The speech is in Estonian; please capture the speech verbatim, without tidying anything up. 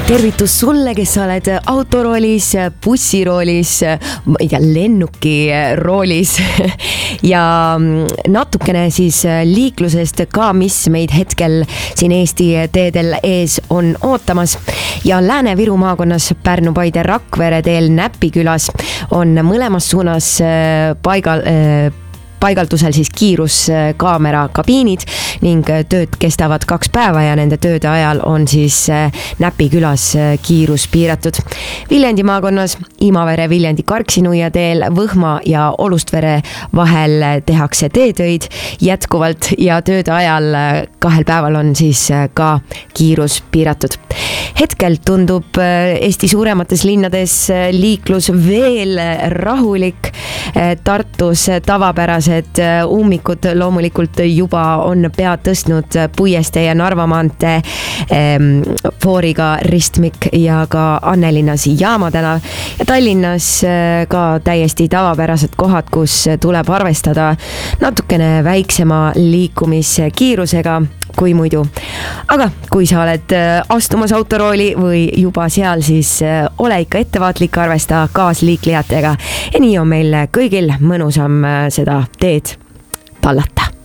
tervitus sulle, kes sa oled autoroolis, bussiroolis, ma ei tea, lennuki roolis ja natukene siis liiklusest ka, mis meid hetkel siin Eesti teedel ees on ootamas. Ja Lääne-Viru maakonnas Pärnu, Paide, Rakvere teel Näpikülas on mõlemas suunas paigal paigaldusel siis kiiruskaamera kabiinid ning tööd kestavad kaks päeva ja nende tööde ajal on siis Näpikülas kiirus piiratud. Viljandi maakonnas Imavere, Viljandi, Karksi-Nuia teel Võhma ja Olustvere vahel tehakse teetöid jätkuvalt ja tööde ajal kahel päeval on siis ka kiirus piiratud. Hetkel tundub Eesti suuremates linnades liiklus veel rahulik. Tartus tavapärased ummikud loomulikult juba on pead tõstnud Puiestee ja Narva maantee fooriga ristmik ja ka Annelinnas Jaama tänav ja Tallinnas ka täiesti tavapärased kohad, kus tuleb arvestada natukene väiksema liikumiskiirusega kui muidu. Aga kui sa oled astumas autorooli või juba seal, siis ole ikka ettevaatlik, arvesta kaasliiklejatega ja nii on meil kõigil mõnusam seda teed tallata.